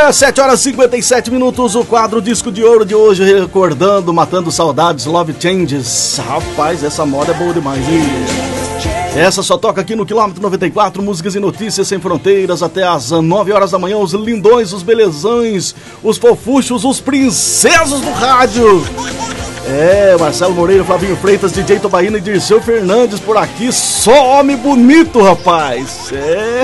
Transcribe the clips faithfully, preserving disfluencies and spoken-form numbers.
Agora sete horas e cinquenta e sete minutos, o quadro Disco de Ouro de hoje, recordando, matando saudades, Love Changes. Rapaz, essa moda é boa demais, hein? Essa só toca aqui no quilômetro noventa e quatro, músicas e notícias sem fronteiras, até às nove horas da manhã, os lindões, os belezões, os fofuchos, os princesos do rádio. É, Marcelo Moreira, Flavinho Freitas, D J Tobaína e Dirceu Fernandes por aqui, só homem bonito, rapaz. É.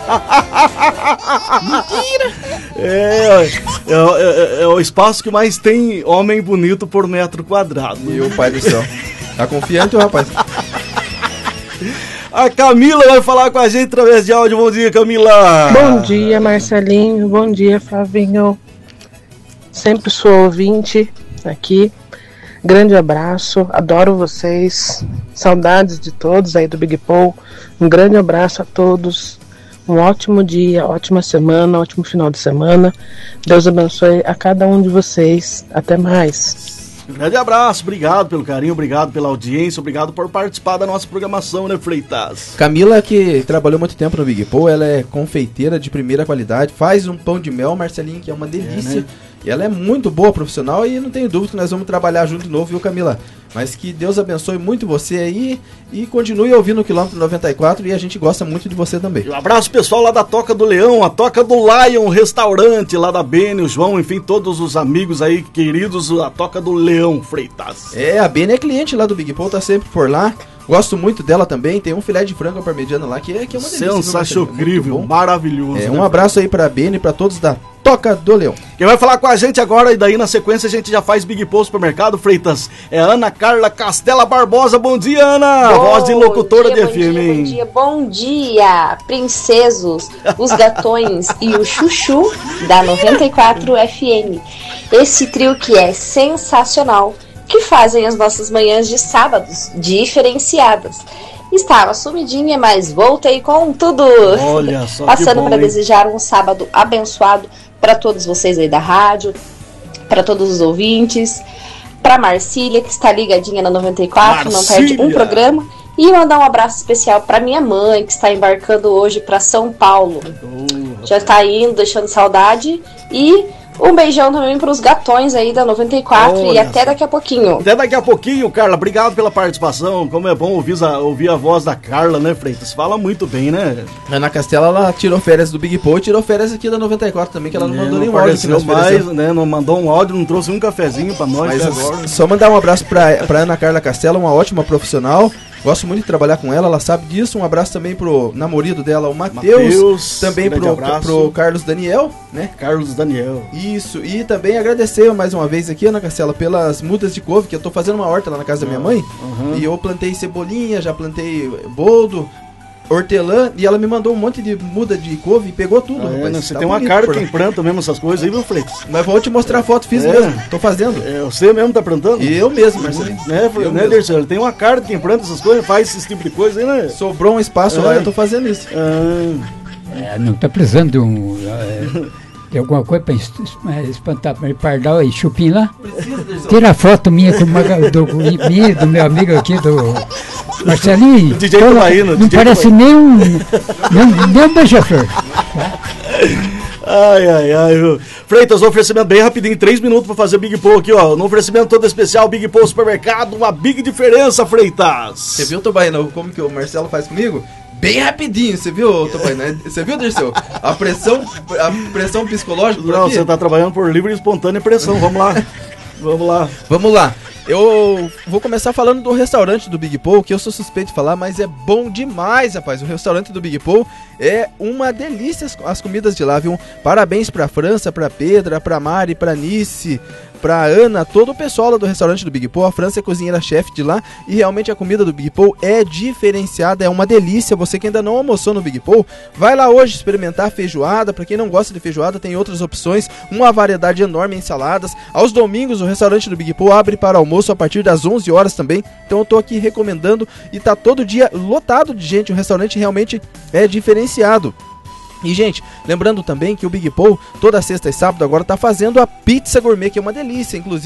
Mentira. É, é, é, é o espaço que mais tem homem bonito por metro quadrado. Meu pai do céu. Tá confiante, rapaz? A Camila vai falar com a gente através de áudio. Bom dia, Camila. Bom dia, Marcelinho. Bom dia, Flavinho. Sempre sou ouvinte aqui. Grande abraço, adoro vocês. Saudades de todos aí do Big Paul. Um grande abraço a todos. Um ótimo dia, ótima semana, ótimo final de semana. Deus abençoe a cada um de vocês. Até mais. Um grande abraço, obrigado pelo carinho, obrigado pela audiência, obrigado por participar da nossa programação, né, Freitas? Camila, que trabalhou muito tempo no Big Paul, ela é confeiteira de primeira qualidade, faz um pão de mel, Marcelinho, que é uma delícia. É, né? E ela é muito boa profissional e não tenho dúvida que nós vamos trabalhar junto de novo, viu, Camila? Mas que Deus abençoe muito você aí e continue ouvindo o quilômetro noventa e quatro, e a gente gosta muito de você também. Um abraço pessoal lá da Toca do Leão, a Toca do Lion, restaurante lá da Bene, o João, enfim, todos os amigos aí queridos, a Toca do Leão, Freitas. É, a Bene é cliente lá do Big Paul, tá sempre por lá. Gosto muito dela também, tem um filé de frango parmegiana lá que é, que é uma delícia. Sensacional, incrível, maravilhoso. É, né? Um abraço aí pra Bene e pra todos da Toca do Leão. Quem vai falar com a gente agora, e daí na sequência a gente já faz Big Paul Supermercado, Freitas, é a Ana Carla Castela Barbosa. Bom dia, Ana! Bom voz de locutora dia, de bom F M, dia, hein? Bom dia, bom dia, princesos, os gatões e o chuchu da noventa e quatro F M. Esse trio que é sensacional, que fazem as nossas manhãs de sábados diferenciadas. Estava sumidinha, mas voltei com tudo. Olha só, passando para hein? desejar um sábado abençoado para todos vocês aí da rádio, para todos os ouvintes, para Marcília, que está ligadinha na noventa e quatro, Marcília. Não perde um programa. E mandar um abraço especial para minha mãe, que está embarcando hoje para São Paulo. Oh, Já está indo, deixando saudade. E um beijão também para os gatões aí da noventa e quatro. Olha, e até daqui a pouquinho. Até daqui a pouquinho, Carla. Obrigado pela participação. Como é bom ouvir a, ouvir a voz da Carla, né, Freitas? Fala muito bem, né? Ana Castela, ela tirou férias do Big Paul e tirou férias aqui da noventa e quatro também, que ela não é, mandou nenhum áudio. Não mais, né? Não mandou um áudio, não trouxe um cafezinho pra nós. Mas agora. Só mandar um abraço pra, pra Ana Carla Castela, uma ótima profissional. Gosto muito de trabalhar com ela, ela sabe disso. Um abraço também pro namorado dela, o Matheus. Também pro, pro Carlos Daniel, né? Carlos Daniel. Isso, e também agradecer mais uma vez aqui, Ana Castela, pelas mudas de couve, que eu tô fazendo uma horta lá na casa da minha mãe. Uhum. E eu plantei cebolinha, já plantei boldo, hortelã, e ela me mandou um monte de muda de couve e pegou tudo, ah, rapaz. É, né? Você tá tem uma cara de quem planta mesmo essas coisas aí, meu Freitas? Mas vou te mostrar a foto, fiz é. mesmo, tô fazendo. É, você mesmo tá plantando? Eu mesmo, Marcelinho. Né, né Dercelo? Tem uma cara de quem planta essas coisas, faz esse tipo de coisa aí, né? Sobrou um espaço é. lá, eu tô fazendo isso. Ah. É, não tá precisando de um... É, de alguma coisa pra espantar pardal e chupim lá? Tira a foto minha com uma, do, minha, do meu amigo aqui, do Marcelinho. D J Tobaína. Não parece nem um, nem, nem um beija-flor. Ai, ai, ai, viu? Freitas, um oferecimento bem rapidinho, três minutos pra fazer Big Paul aqui, ó. No oferecimento todo especial, Big Paul Supermercado, uma big diferença, Freitas. Você viu, Tobaína, como que o Marcelo faz comigo? Bem rapidinho, você viu, Tobaína? Você viu, Dirceu? A pressão, a pressão psicológica por Não, aqui? você tá trabalhando por livre e espontânea pressão, vamos lá. Vamos lá. Vamos lá. Eu vou começar falando do restaurante do Big Paul, que eu sou suspeito de falar, mas é bom demais, rapaz. O restaurante do Big Paul é uma delícia as, as comidas de lá, viu? Parabéns pra França, pra Pedra, pra Mari, pra Nice, pra Ana, todo o pessoal lá do restaurante do Big Paul. A França é cozinheira-chefe de lá e realmente a comida do Big Paul é diferenciada, é uma delícia. Você que ainda não almoçou no Big Paul, vai lá hoje experimentar feijoada. Pra quem não gosta de feijoada, tem outras opções, uma variedade enorme em saladas. Aos domingos o restaurante do Big Paul abre para almoço a partir das onze horas também, então eu tô aqui recomendando e tá todo dia lotado de gente. O restaurante realmente é diferenciado. E, gente, lembrando também que o Big Paul, toda sexta e sábado agora, tá fazendo a pizza gourmet, que é uma delícia, inclusive.